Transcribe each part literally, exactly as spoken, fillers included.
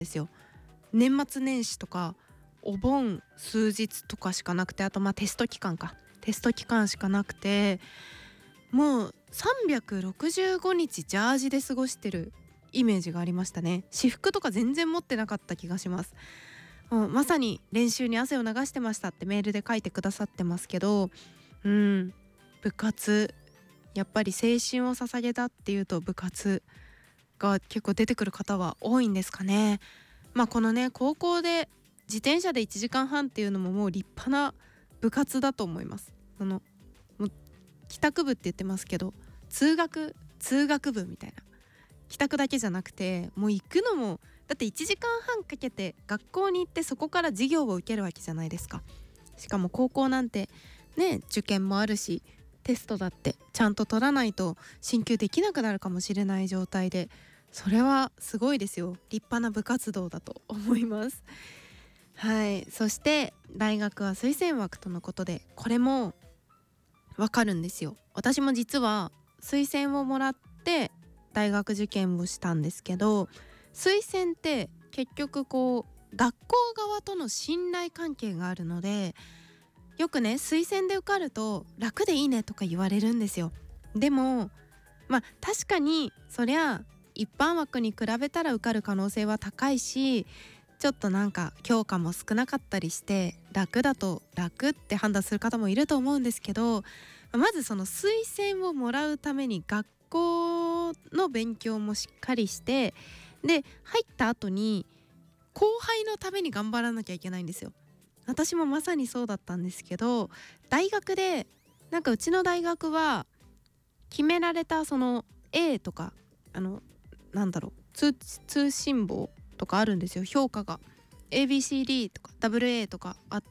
ですよ。年末年始とかお盆数日とかしかなくて、あとまあテスト期間かテスト期間しかなくて、もうさんびゃくろくじゅうごにちジャージで過ごしてるイメージがありましたね。私服とか全然持ってなかった気がします。もうまさに練習に汗を流してましたってメールで書いてくださってますけど、うん部活、やっぱり青春を捧げたっていうと部活が結構出てくる方は多いんですかね。まあこのね高校で自転車でいちじかんはんっていうのももう立派な部活だと思います。そのもう帰宅部って言ってますけど、通学通学部みたいな、帰宅だけじゃなくてもう行くのもだっていちじかんはんかけて学校に行って、そこから授業を受けるわけじゃないですか。しかも高校なんてね受験もあるし、テストだってちゃんと取らないと進級できなくなるかもしれない状態で、それはすごいですよ。立派な部活動だと思います。はい。そして大学は推薦枠とのことで、これもわかるんですよ。私も実は推薦をもらって大学受験をしたんですけど、推薦って結局こう学校側との信頼関係があるので、よくね推薦で受かると楽でいいねとか言われるんですよ。でもまあ確かにそりゃ一般枠に比べたら受かる可能性は高いし、ちょっとなんか教科も少なかったりして楽だと楽って判断する方もいると思うんですけど、まずその推薦をもらうために学校の勉強もしっかりして、で入った後に後輩のために頑張らなきゃいけないんですよ。私もまさにそうだったんですけど、大学でなんかうちの大学は決められたその A とかあのなんだろう 通, 通信簿とかあるんですよ。評価が エービーシーディー とか ダブルエー とかあって、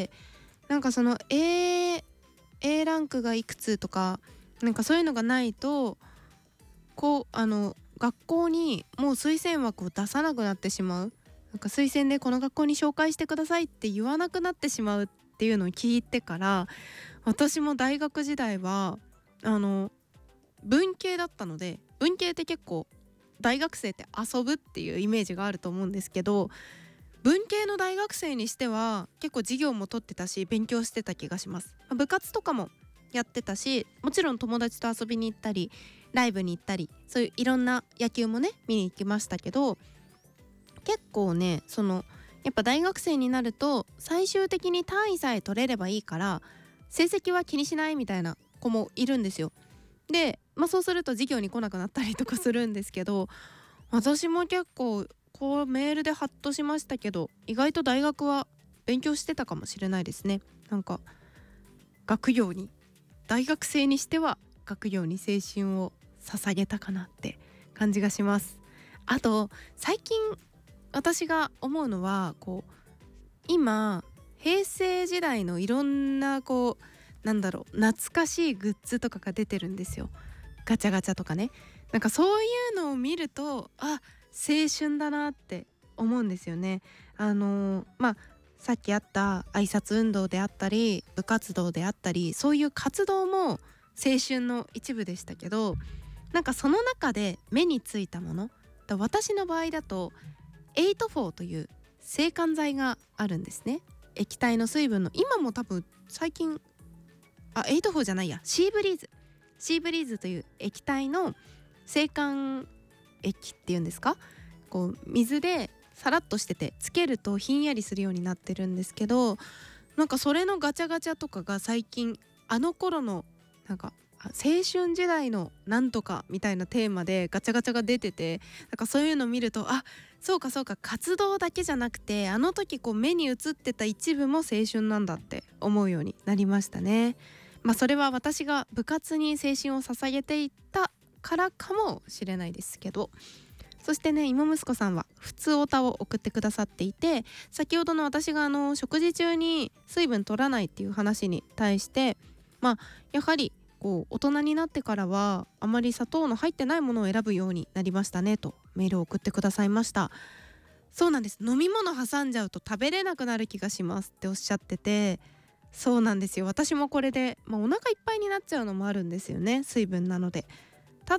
なんかその A, A ランクがいくつとかなんかそういうのがないと、こうあの学校にもう推薦枠を出さなくなってしまう。なんか推薦でこの学校に紹介してくださいって言わなくなってしまうっていうのを聞いてから、私も大学時代はあの文系だったので、文系って結構大学生って遊ぶっていうイメージがあると思うんですけど、文系の大学生にしては結構授業も取ってたし勉強してた気がします。部活とかもやってたし、もちろん友達と遊びに行ったりライブに行ったり、そういういろんな野球もね見に行きましたけど、結構ねそのやっぱ大学生になると最終的に単位さえ取れればいいから成績は気にしないみたいな子もいるんですよ。で、まあ、そうすると授業に来なくなったりとかするんですけど、私も結構こうメールでハッとしましたけど、意外と大学は勉強してたかもしれないですね。なんか学業に、大学生にしては学業に青春を捧げたかなって感じがします。あと最近私が思うのは、こう今平成時代のいろんなこうなんだろう懐かしいグッズとかが出てるんですよ。ガチャガチャとかね。なんかそういうのを見ると、あ、青春だなって思うんですよね。あのー、まあさっきあった挨拶運動であったり部活動であったり、そういう活動も青春の一部でしたけど、なんかその中で目についたものだ、私の場合だとエイトフォーという制汗剤があるんですね。液体の水分の、今も多分最近あエイトフォーじゃないやシーブリーズシーブリーズという液体の制汗液っていうんですか、こう水でさらっとしててつけるとひんやりするようになってるんですけど、なんかそれのガチャガチャとかが最近あの頃のなんか青春時代のなんとかみたいなテーマでガチャガチャが出てて、なんかそういうの見ると、あ、そうかそうか、活動だけじゃなくてあの時こう目に映ってた一部も青春なんだって思うようになりましたね。まあそれは私が部活に青春を捧げていたからかもしれないですけど、そしてね、芋息子さんは普通おたを送ってくださっていて、先ほどの私があの食事中に水分取らないっていう話に対して、まあやはりこう大人になってからはあまり砂糖の入ってないものを選ぶようになりましたねとメールを送ってくださいました。そうなんです。飲み物挟んじゃうと食べれなくなる気がしますっておっしゃってて、そうなんですよ。私もこれで、まあ、お腹いっぱいになっちゃうのもあるんですよね、水分なので。ただ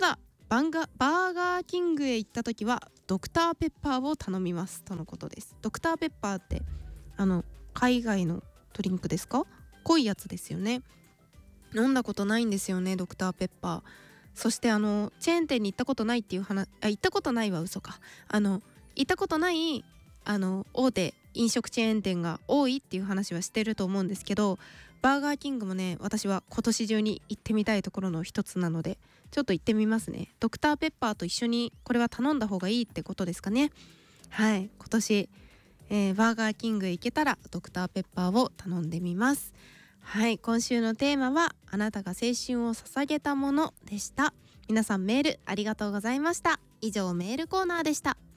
バンガバーガーキングへ行った時はドクターペッパーを頼みますとのことです。ドクターペッパーってあの海外のドリンクですか？濃いやつですよね。飲んだことないんですよね、ドクターペッパー。そしてあのチェーン店に行ったことないっていう話、あ、行ったことないは嘘か。あの行ったことないあの大手飲食チェーン店が多いっていう話はしてると思うんですけど、バーガーキングもね、私は今年中に行ってみたいところの一つなので、ちょっと行ってみますね。ドクターペッパーと一緒にこれは頼んだ方がいいってことですかね。はい、今年、えーバーガーキングへ行けたらドクターペッパーを頼んでみます。はい、今週のテーマはあなたが青春を捧げたものでした。皆さんメールありがとうございました。以上メールコーナーでした。